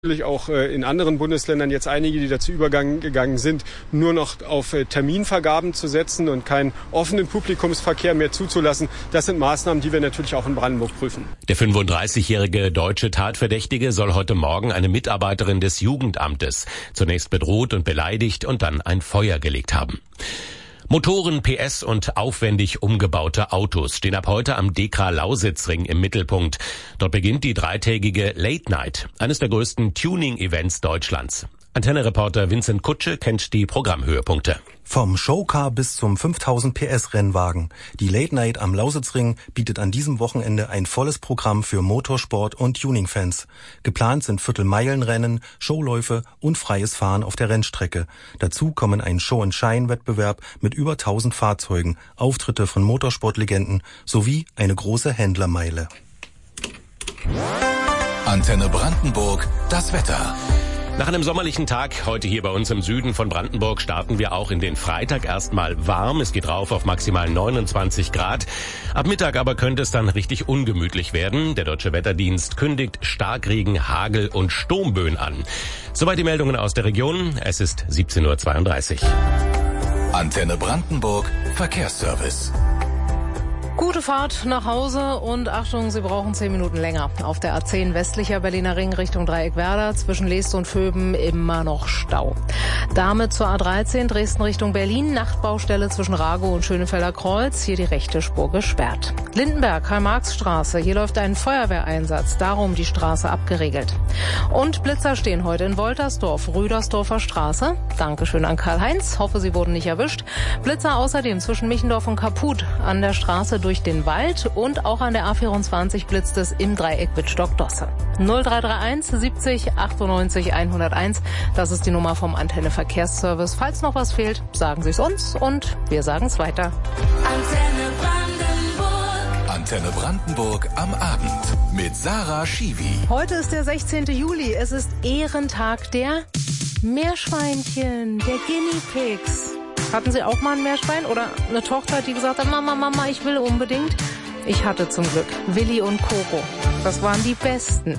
Natürlich auch in anderen Bundesländern jetzt einige, die dazu übergegangen sind, nur noch auf Terminvergaben zu setzen und keinen offenen Publikumsverkehr mehr zuzulassen. Das sind Maßnahmen, die wir natürlich auch in Brandenburg prüfen. Der 35-jährige deutsche Tatverdächtige soll heute Morgen eine Mitarbeiterin des Jugendamtes zunächst bedroht und beleidigt und dann ein Feuer gelegt haben. Motoren, PS und aufwendig umgebaute Autos stehen ab heute am DEKRA-Lausitzring im Mittelpunkt. Dort beginnt die dreitägige Late Night, eines der größten Tuning-Events Deutschlands. Antenne-Reporter Vincent Kutsche kennt die Programmhöhepunkte. Vom Showcar bis zum 5000 PS Rennwagen. Die Late Night am Lausitzring bietet an diesem Wochenende ein volles Programm für Motorsport- und Tuning-Fans. Geplant sind Viertelmeilenrennen, Showläufe und freies Fahren auf der Rennstrecke. Dazu kommen ein Show-and-Shine-Wettbewerb mit über 1000 Fahrzeugen, Auftritte von Motorsportlegenden sowie eine große Händlermeile. Antenne Brandenburg, das Wetter. Nach einem sommerlichen Tag heute hier bei uns im Süden von Brandenburg starten wir auch in den Freitag erstmal warm. Es geht rauf auf maximal 29 Grad. Ab Mittag aber könnte es dann richtig ungemütlich werden. Der Deutsche Wetterdienst kündigt Starkregen, Hagel und Sturmböen an. Soweit die Meldungen aus der Region. Es ist 17:32 Uhr. Antenne Brandenburg, Verkehrsservice. Gute Fahrt nach Hause und Achtung, Sie brauchen 10 Minuten länger. Auf der A10 westlicher Berliner Ring Richtung Dreieck-Werder zwischen Leest und Vöben immer noch Stau. Damit zur A13 Dresden Richtung Berlin, Nachtbaustelle zwischen Ragow und Schönefelder Kreuz, hier die rechte Spur gesperrt. Lindenberg, Karl-Marx-Straße, hier läuft ein Feuerwehreinsatz, darum die Straße abgeriegelt. Und Blitzer stehen heute in Woltersdorf, Rüdersdorfer Straße. Dankeschön an Karl-Heinz, hoffe Sie wurden nicht erwischt. Blitzer außerdem zwischen Michendorf und Kaput an der Straße durch den Wald und auch an der A24 blitzt es im Dreieck Wittstock-Dosse. 0331 70 98 101, das ist die Nummer vom Antenne Verkehrsservice. Falls noch was fehlt, sagen Sie es uns und wir sagen es weiter. Antenne Brandenburg. Antenne Brandenburg am Abend mit Sarah Schiwi. Heute ist der 16. Juli, es ist Ehrentag der Meerschweinchen, der Guinea Pigs. Hatten Sie auch mal ein Meerschwein oder eine Tochter, die gesagt hat, Mama, ich will unbedingt? Ich hatte zum Glück Willi und Coco. Das waren die Besten.